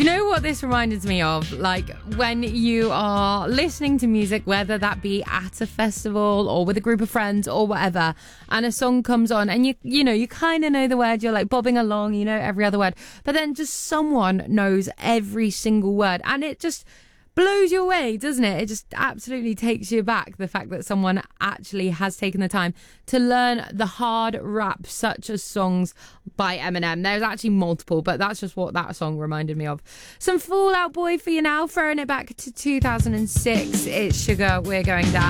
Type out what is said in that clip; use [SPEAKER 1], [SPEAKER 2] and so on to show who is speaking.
[SPEAKER 1] Do you know what this reminded me of? Like when you are listening to music, whether that be at a festival or with a group of friends or whatever, and a song comes on and you kind of know the word, you're like bobbing along, you know every other word, but then just someone knows every single word and it just blows you away, doesn't it? It just absolutely takes you back, the fact that someone actually has taken the time to learn the hard rap, such as songs by Eminem. There's actually multiple, but that's just what that song reminded me of. Some Fall Out Boy for you now, throwing it back to 2006. It's Sugar, We're Going Down.